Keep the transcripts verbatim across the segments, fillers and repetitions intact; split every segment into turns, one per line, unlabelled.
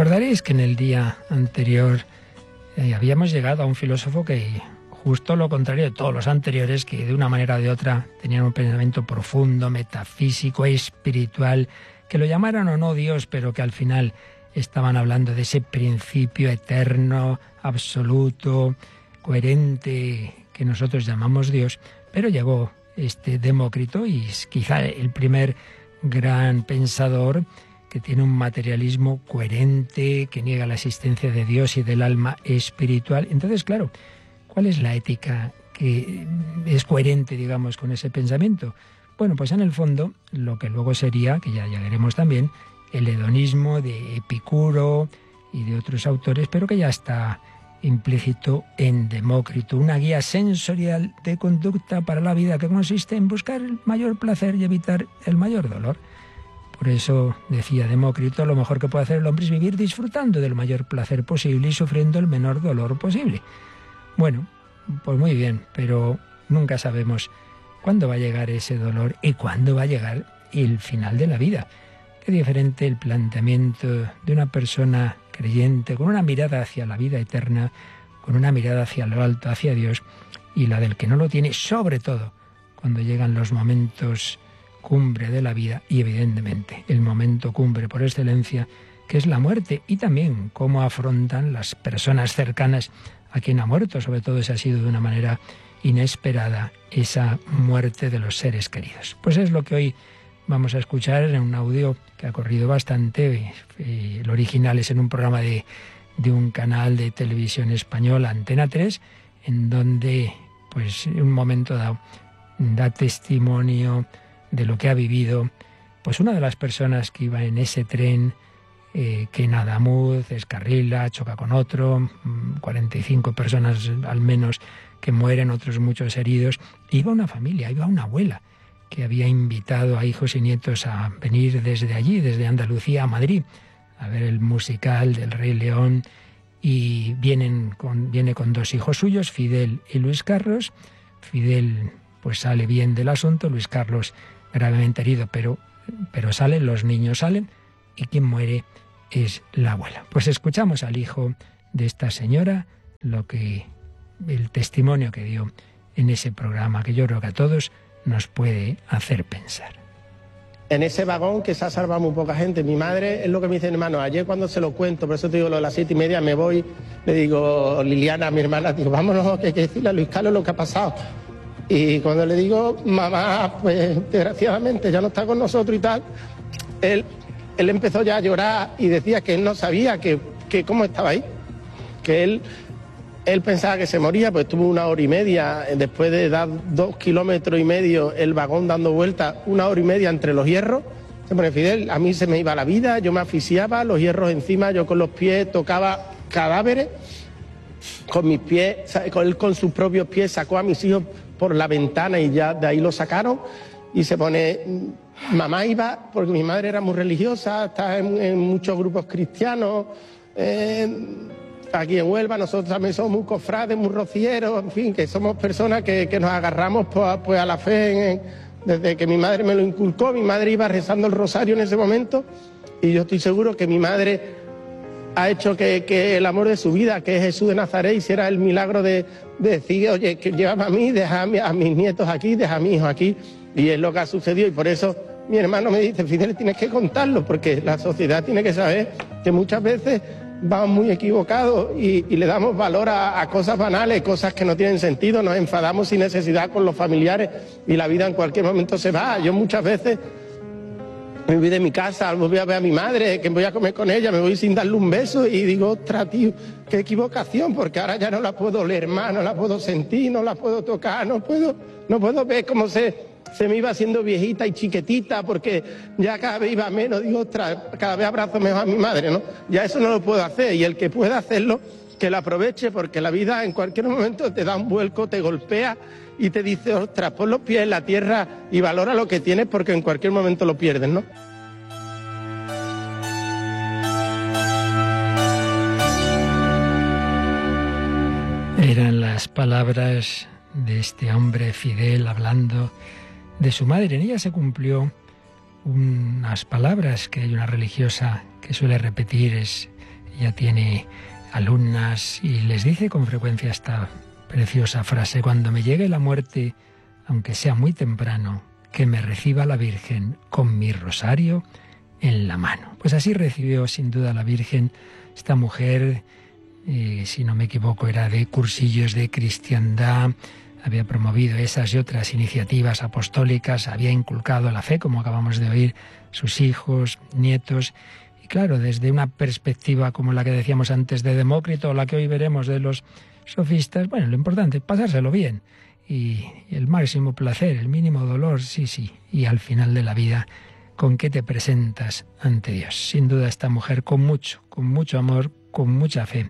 Recordaréis que en el día anterior eh, habíamos llegado a un filósofo que, justo lo contrario de todos los anteriores, que de una manera o de otra tenían un pensamiento profundo, metafísico, espiritual, que lo llamaran o no Dios, pero que al final estaban hablando de ese principio eterno, absoluto, coherente, que nosotros llamamos Dios. Pero llegó este Demócrito y es quizá el primer gran pensador que tiene un materialismo coherente, que niega la existencia de Dios y del alma espiritual. Entonces, claro, ¿cuál es la ética que es coherente, digamos, con ese pensamiento? Bueno, pues en el fondo, lo que luego sería, que ya, ya veremos también, el hedonismo de Epicuro y de otros autores, pero que ya está implícito en Demócrito, una guía sensorial de conducta para la vida que consiste en buscar el mayor placer y evitar el mayor dolor. Por eso decía Demócrito, lo mejor que puede hacer el hombre es vivir disfrutando del mayor placer posible y sufriendo el menor dolor posible. Bueno, pues muy bien, pero nunca sabemos cuándo va a llegar ese dolor y cuándo va a llegar el final de la vida. Qué diferente el planteamiento de una persona creyente, con una mirada hacia la vida eterna, con una mirada hacia lo alto, hacia Dios, y la del que no lo tiene, sobre todo cuando llegan los momentos cumbre de la vida y evidentemente el momento cumbre por excelencia, que es la muerte, y también cómo afrontan las personas cercanas a quien ha muerto, sobre todo si ha sido de una manera inesperada esa muerte de los seres queridos. Pues es lo que hoy vamos a escuchar en un audio que ha corrido bastante. El original es en un programa de, de un canal de televisión española, Antena tres, en donde pues en un momento dado da testimonio de lo que ha vivido pues una de las personas que iba en ese tren eh, que en Adamuz descarrila, choca con otro, cuarenta y cinco personas al menos que mueren, otros muchos heridos. Iba una familia, iba una abuela que había invitado a hijos y nietos a venir desde allí, desde Andalucía a Madrid, a ver el musical del Rey León, y vienen con, viene con dos hijos suyos, Fidel y Luis Carlos. Fidel pues sale bien del asunto, Luis Carlos gravemente herido, pero, pero salen, los niños salen, y quien muere es la abuela. Pues escuchamos al hijo de esta señora, lo que el testimonio que dio en ese programa, que yo creo que a todos nos puede hacer pensar.
En ese vagón que se ha salvado muy poca gente, mi madre es lo que me dice, hermano, ayer cuando se lo cuento, por eso te digo lo de las siete y media, me voy, le digo, Liliana, mi hermana, digo, vámonos, que hay que decirle a Luis Carlos lo que ha pasado. Y cuando le digo, mamá, pues desgraciadamente ya no está con nosotros y tal, él, él empezó ya a llorar y decía que él no sabía que, que cómo estaba ahí, que él, él pensaba que se moría, pues estuvo una hora y media, después de dar dos kilómetros y medio el vagón dando vueltas, una hora y media entre los hierros. Se pone Fidel, a mí se me iba la vida, yo me asfixiaba, los hierros encima, yo con los pies tocaba cadáveres, con mis pies, con él con sus propios pies sacó a mis hijos por la ventana y ya de ahí lo sacaron. Y se pone, mamá iba, porque mi madre era muy religiosa, está en, en muchos grupos cristianos, eh, aquí en Huelva nosotros también somos muy cofrades, muy rocieros, en fin, que somos personas que, que nos agarramos pues, pues a la fe, en, desde que mi madre me lo inculcó. Mi madre iba rezando el rosario en ese momento y yo estoy seguro que mi madre ha hecho que, que el amor de su vida, que es Jesús de Nazaret, hiciera el milagro de, de decir, oye, que llévame a mí, deja a, mi, a mis nietos aquí, deja a mi hijo aquí. Y es lo que ha sucedido, y por eso mi hermano me dice, Fidel, tienes que contarlo, porque la sociedad tiene que saber que muchas veces vamos muy equivocados y, y le damos valor a, a cosas banales, cosas que no tienen sentido, nos enfadamos sin necesidad con los familiares y la vida en cualquier momento se va. Yo muchas veces me voy de mi casa, voy a ver a mi madre, que voy a comer con ella, me voy sin darle un beso y digo, ostras, tío, qué equivocación, porque ahora ya no la puedo oler más, no la puedo sentir, no la puedo tocar, no puedo, no puedo ver cómo se, se me iba haciendo viejita y chiquitita, porque ya cada vez iba menos, digo, ostras, cada vez abrazo mejor a mi madre, ¿no? Ya eso no lo puedo hacer, y el que pueda hacerlo, que lo aproveche, porque la vida en cualquier momento te da un vuelco, te golpea y te dice, ostras, pon los pies en la tierra y valora lo que tienes, porque en cualquier momento lo pierdes, ¿no?
Eran las palabras de este hombre Fidel hablando de su madre. En ella se cumplió unas palabras que hay una religiosa que suele repetir, es Ella tiene alumnas y les dice con frecuencia esta preciosa frase: cuando me llegue la muerte, aunque sea muy temprano, que me reciba la Virgen con mi rosario en la mano. Pues así recibió sin duda la Virgen esta mujer, eh, si no me equivoco era de cursillos de cristiandad, había promovido esas y otras iniciativas apostólicas, había inculcado la fe, como acabamos de oír, sus hijos, nietos. Y claro, desde una perspectiva como la que decíamos antes de Demócrito, o la que hoy veremos de los sofistas, bueno, lo importante es pasárselo bien. Y el máximo placer, el mínimo dolor, sí, sí. Y al final de la vida, ¿con qué te presentas ante Dios? Sin duda esta mujer con mucho, con mucho amor, con mucha fe,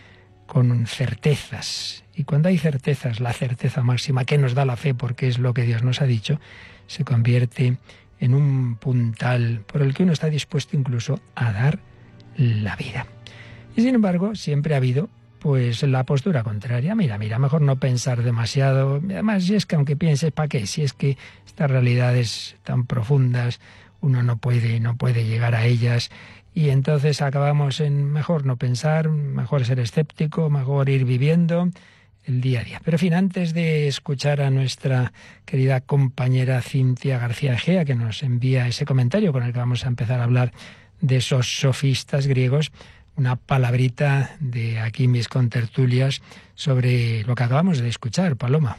con certezas. Y cuando hay certezas, la certeza máxima que nos da la fe, porque es lo que Dios nos ha dicho, se convierte en un puntal por el que uno está dispuesto incluso a dar la vida. Y sin embargo, siempre ha habido pues la postura contraria. Mira, mira, mejor no pensar demasiado. Además, si es que aunque pienses, ¿para qué? Si es que estas realidades tan profundas, uno no puede, no puede llegar a ellas. Y entonces acabamos en mejor no pensar, mejor ser escéptico, mejor ir viviendo el día a día. Pero en fin, antes de escuchar a nuestra querida compañera Cintia García Egea, que nos envía ese comentario con el que vamos a empezar a hablar de esos sofistas griegos, una palabrita de aquí mis contertulias sobre lo que acabamos de escuchar, Paloma.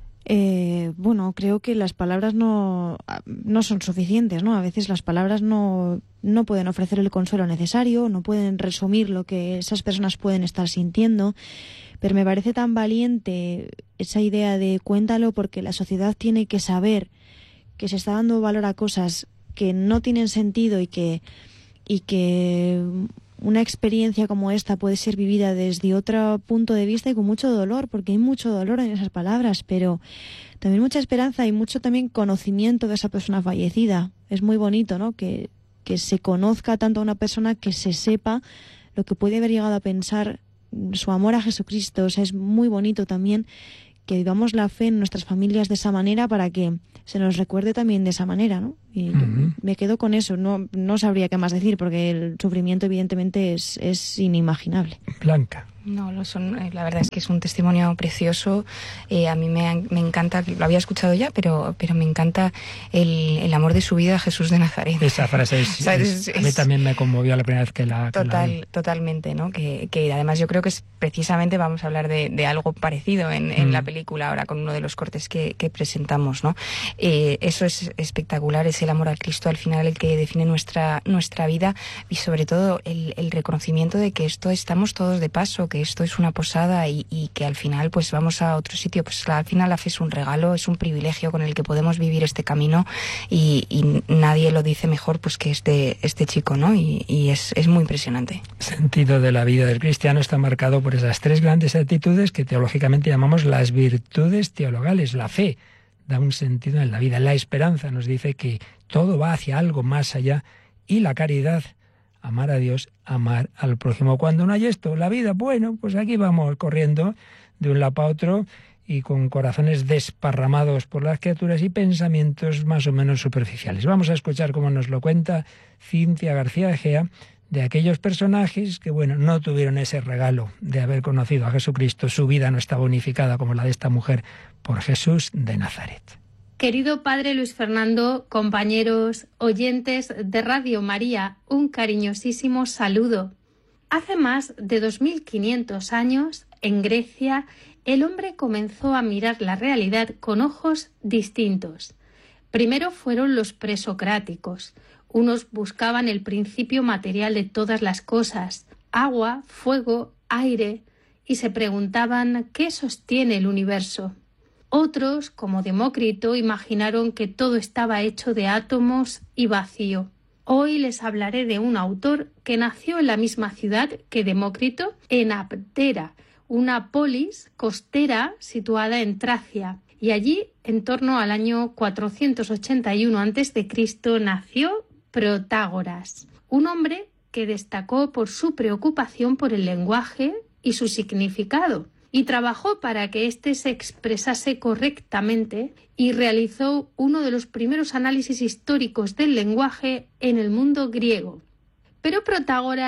Eh, bueno, creo que las palabras no, no son suficientes, ¿no? A veces las palabras no, no pueden ofrecer el consuelo necesario, no pueden resumir lo que esas personas pueden estar sintiendo, pero me parece tan valiente esa idea de cuéntalo porque la sociedad tiene que saber que se está dando valor a cosas que no tienen sentido y que, y que una experiencia como esta puede ser vivida desde otro punto de vista y con mucho dolor, porque hay mucho dolor en esas palabras, pero también mucha esperanza y mucho también conocimiento de esa persona fallecida. Es muy bonito, ¿no? Que, que se conozca tanto a una persona, que se sepa lo que puede haber llegado a pensar, su amor a Jesucristo. O sea, es muy bonito también que vivamos la fe en nuestras familias de esa manera para que se nos recuerde también de esa manera, ¿no? Y uh-huh. me quedo con eso, no, no sabría qué más decir, porque el sufrimiento evidentemente es, es inimaginable.
Blanca.
No, lo son, la verdad es que es un testimonio precioso. Eh, a mí me, me encanta, lo había escuchado ya, pero, pero me encanta el, el amor de su vida a Jesús de Nazaret.
Esa frase es, o sea, es, es, a mí también me conmovió la primera vez que la, que
total,
la vi.
Totalmente, ¿no? Que, que además yo creo que es precisamente vamos a hablar de, de algo parecido en, en mm. la película ahora con uno de los cortes que, que presentamos, ¿no? Eh, eso es espectacular, es el amor al Cristo al final el que define nuestra, nuestra vida y sobre todo el, el reconocimiento de que esto estamos todos de paso, que esto es una posada y, y que al final pues vamos a otro sitio. Pues la, al final la fe es un regalo, es un privilegio con el que podemos vivir este camino y, y nadie lo dice mejor pues que este, este chico, ¿no? Y, y es, es muy impresionante.
El sentido de la vida del cristiano está marcado por esas tres grandes actitudes que teológicamente llamamos las virtudes teologales. La fe da un sentido en la vida, la esperanza nos dice que todo va hacia algo más allá y la caridad, amar a Dios, amar al prójimo. Cuando no hay esto, la vida, bueno, pues aquí vamos corriendo de un lado para otro y con corazones desparramados por las criaturas y pensamientos más o menos superficiales. Vamos a escuchar cómo nos lo cuenta Cintia García Egea de aquellos personajes que, bueno, no tuvieron ese regalo de haber conocido a Jesucristo. Su vida no está bonificada como la de esta mujer por Jesús de Nazaret.
Querido Padre Luis Fernando, compañeros, oyentes de Radio María, un cariñosísimo saludo. Hace más de dos mil quinientos años, en Grecia, el hombre comenzó a mirar la realidad con ojos distintos. Primero fueron los presocráticos. Unos buscaban el principio material de todas las cosas, agua, fuego, aire, y se preguntaban ¿qué sostiene el universo? Otros, como Demócrito, imaginaron que todo estaba hecho de átomos y vacío. Hoy les hablaré de un autor que nació en la misma ciudad que Demócrito, en Abdera, una polis costera situada en Tracia. Y allí, en torno al año cuatrocientos ochenta y uno antes de Cristo, nació Protágoras, un hombre que destacó por su preocupación por el lenguaje y su significado, y trabajó para que éste se expresase correctamente y realizó uno de los primeros análisis históricos del lenguaje en el mundo griego. Pero Protágoras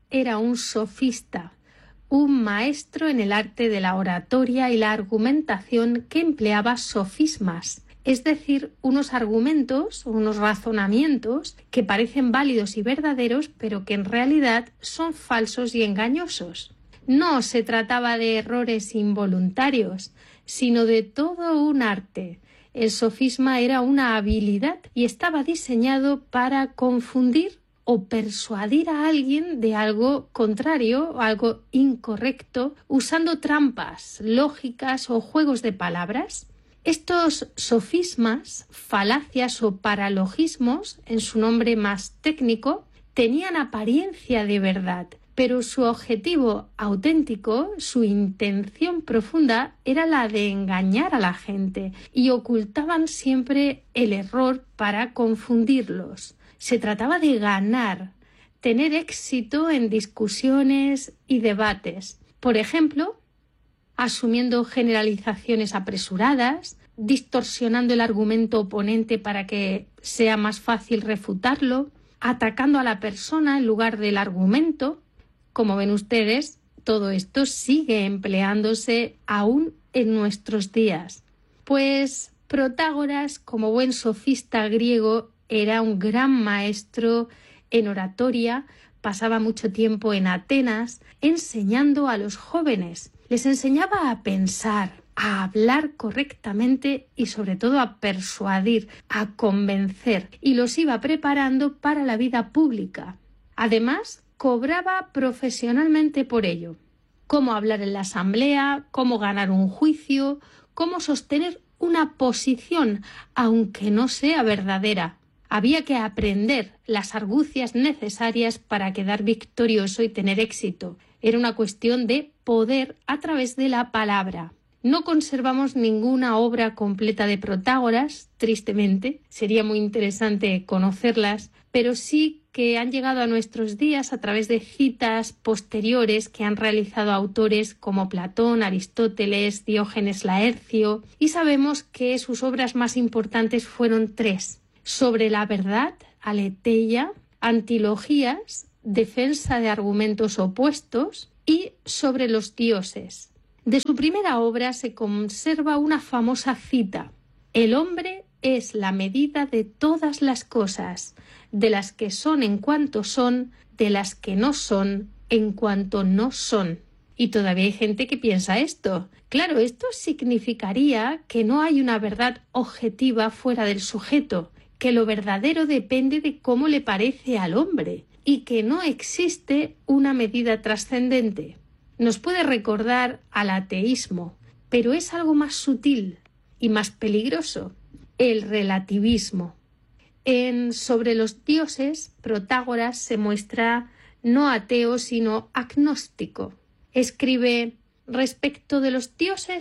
era un sofista, un maestro en el arte de la oratoria y la argumentación que empleaba sofismas, es decir, unos argumentos, unos razonamientos que parecen válidos y verdaderos, pero que en realidad son falsos y engañosos. No se trataba de errores involuntarios, sino de todo un arte. El sofisma era una habilidad y estaba diseñado para confundir o persuadir a alguien de algo contrario o algo incorrecto usando trampas, lógicas o juegos de palabras. Estos sofismas, falacias o paralogismos, en su nombre más técnico, tenían apariencia de verdad, pero su objetivo auténtico, su intención profunda, era la de engañar a la gente y ocultaban siempre el error para confundirlos. Se trataba de ganar, tener éxito en discusiones y debates. Por ejemplo, asumiendo generalizaciones apresuradas, distorsionando el argumento oponente para que sea más fácil refutarlo, atacando a la persona en lugar del argumento. Como ven ustedes, todo esto sigue empleándose aún en nuestros días. Pues Protágoras, como buen sofista griego, era un gran maestro en oratoria, pasaba mucho tiempo en Atenas enseñando a los jóvenes. Les enseñaba a pensar, a hablar correctamente y sobre todo a persuadir, a convencer, y los iba preparando para la vida pública. Además, cobraba profesionalmente por ello. Cómo hablar en la asamblea, cómo ganar un juicio, cómo sostener una posición, aunque no sea verdadera. Había que aprender las argucias necesarias para quedar victorioso y tener éxito. Era una cuestión de poder a través de la palabra. No conservamos ninguna obra completa de Protágoras, tristemente. Sería muy interesante conocerlas, pero sí que han llegado a nuestros días a través de citas posteriores que han realizado autores como Platón, Aristóteles, Diógenes Laercio, y sabemos que sus obras más importantes fueron tres: Sobre la verdad, Aletheia, Antilogías, Defensa de argumentos opuestos, y Sobre los dioses. De su primera obra se conserva una famosa cita: el hombre es la medida de todas las cosas, de las que son en cuanto son, de las que no son en cuanto no son. Y todavía hay gente que piensa esto. Claro, esto significaría que no hay una verdad objetiva fuera del sujeto, que lo verdadero depende de cómo le parece al hombre y que no existe una medida trascendente. Nos puede recordar al ateísmo, pero es algo más sutil y más peligroso: el relativismo. En Sobre los dioses, Protágoras se muestra no ateo, sino agnóstico. Escribe: respecto de los dioses